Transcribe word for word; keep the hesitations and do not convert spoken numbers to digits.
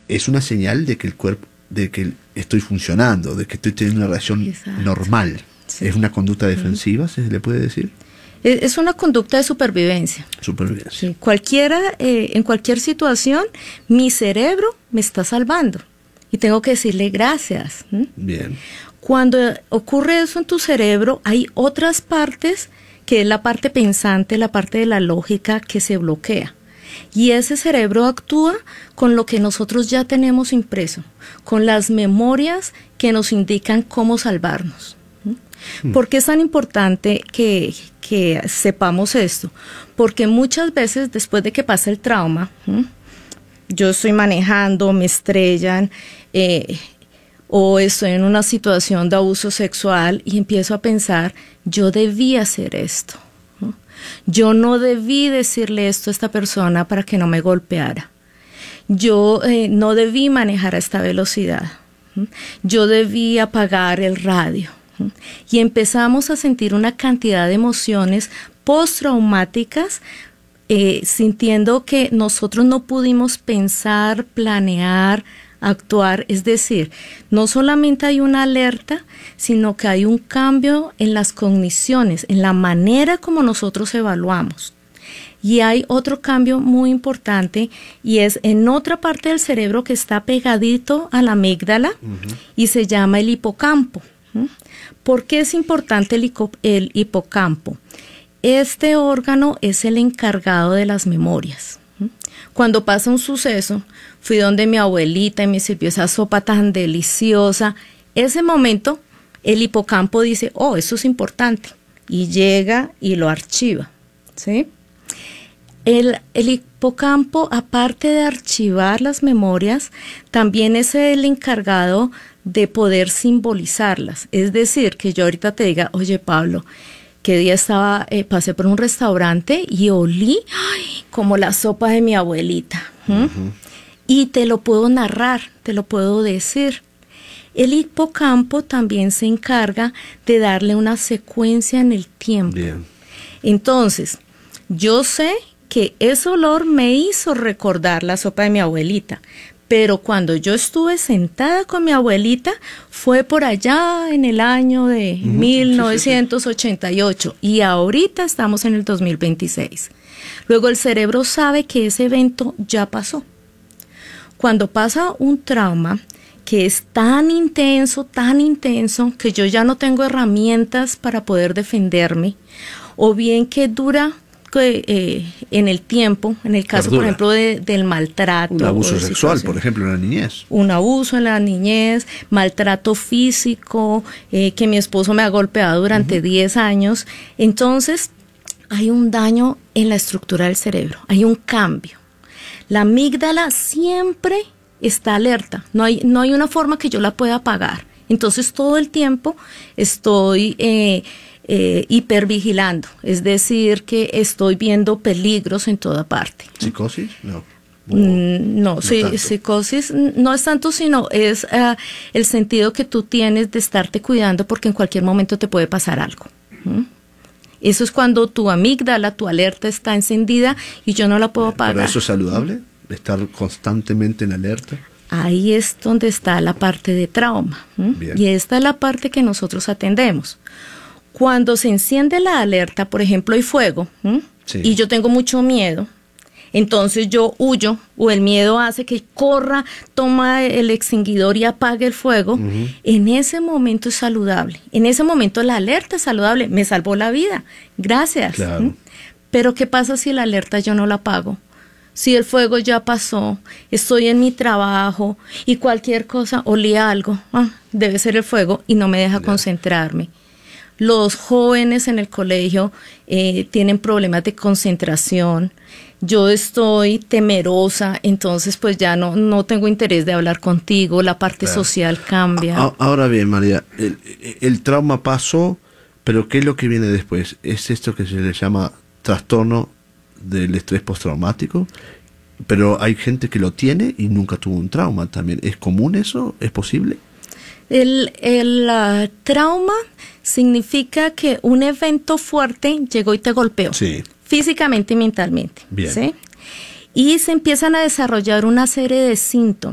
es una señal de que el cuerpo, de que estoy funcionando, de que estoy teniendo una reacción Exacto. normal. Sí. ¿Es una conducta defensiva, se le puede decir? Es una conducta de supervivencia. Supervivencia. Sí. Cualquiera, eh, en cualquier situación, mi cerebro me está salvando y tengo que decirle gracias. ¿Mm? Bien. Cuando ocurre eso en tu cerebro, hay otras partes, que es la parte pensante, la parte de la lógica, que se bloquea. Y ese cerebro actúa con lo que nosotros ya tenemos impreso, con las memorias que nos indican cómo salvarnos. ¿Mm? ¿Por qué es tan importante que, que sepamos esto? Porque muchas veces después de que pasa el trauma, ¿Mm? yo estoy manejando, me estrellan, eh, o estoy en una situación de abuso sexual y empiezo a pensar, yo debí hacer esto. ¿No? Yo no debí decirle esto a esta persona para que no me golpeara. Yo eh, no debí manejar a esta velocidad. ¿no? Yo debí apagar el radio. ¿no? Y empezamos a sentir una cantidad de emociones postraumáticas, eh, sintiendo que nosotros no pudimos pensar, planear, actuar, es decir, no solamente hay una alerta, sino que hay un cambio en las cogniciones, en la manera como nosotros evaluamos. Y hay otro cambio muy importante y es en otra parte del cerebro que está pegadito a la amígdala uh-huh. y se llama el hipocampo. ¿Mm? ¿Por qué es importante el, el hipocampo? Este órgano es el encargado de las memorias. ¿Mm? Cuando pasa un suceso, fui donde mi abuelita y me sirvió esa sopa tan deliciosa. Ese momento, el hipocampo dice, oh, eso es importante. Y llega y lo archiva. ¿Sí? El, el hipocampo, aparte de archivar las memorias, también es el encargado de poder simbolizarlas. Es decir, que yo ahorita te diga, oye, Pablo, que día estaba, eh, pasé por un restaurante y olí ay, como la sopa de mi abuelita. ¿Mm? Uh-huh. Y te lo puedo narrar, te lo puedo decir. El hipocampo también se encarga de darle una secuencia en el tiempo. Bien. Entonces, yo sé que ese olor me hizo recordar la sopa de mi abuelita, pero cuando yo estuve sentada con mi abuelita fue por allá en el año de uh-huh. mil novecientos ochenta y ocho sí, sí, sí. Y ahorita estamos en el dos mil veintiséis. Luego el cerebro sabe que ese evento ya pasó. Cuando pasa un trauma que es tan intenso, tan intenso, que yo ya no tengo herramientas para poder defenderme, o bien que dura eh, en el tiempo, en el caso, Perdura. por ejemplo, de, del maltrato. Un abuso sexual, por ejemplo, en la niñez. Un abuso en la niñez, maltrato físico, eh, que mi esposo me ha golpeado durante uh-huh. diez años. Entonces, hay un daño en la estructura del cerebro, hay un cambio. La amígdala siempre está alerta, no hay, no hay una forma que yo la pueda apagar. Entonces todo el tiempo estoy eh, eh, hipervigilando, es decir, que estoy viendo peligros en toda parte. ¿Psicosis? No. Mm, no, no sí, psicosis no es tanto, sino es uh, el sentido que tú tienes de estarte cuidando porque en cualquier momento te puede pasar algo. ¿Mm? Eso es cuando tu amígdala, tu alerta está encendida y yo no la puedo apagar. ¿Pero eso es saludable? ¿Estar constantemente en alerta? Ahí es donde está la parte de trauma. Y esta es la parte que nosotros atendemos. Cuando se enciende la alerta, por ejemplo, hay fuego, sí. y yo tengo mucho miedo, entonces yo huyo, o el miedo hace que corra, toma el extinguidor y apague el fuego. Uh-huh. En ese momento es saludable. En ese momento la alerta es saludable. Me salvó la vida. Gracias. Claro. ¿Mm? Pero ¿qué pasa si la alerta yo no la apago? Si el fuego ya pasó, estoy en mi trabajo y cualquier cosa, olí algo, ah, debe ser el fuego y no me deja yeah. concentrarme. Los jóvenes en el colegio eh, tienen problemas de concentración. Yo estoy temerosa, entonces pues ya no, no tengo interés de hablar contigo, la parte claro. social cambia. A- ahora bien, María, el, el trauma pasó, pero ¿qué es lo que viene después? ¿Es esto que se le llama trastorno del estrés postraumático? Pero hay gente que lo tiene y nunca tuvo un trauma también. ¿Es común eso? ¿Es posible? El, el uh, trauma significa que un evento fuerte llegó y te golpeó. Sí. Físicamente y mentalmente. Bien. ¿Sí? Y se empiezan a desarrollar una serie de síntomas.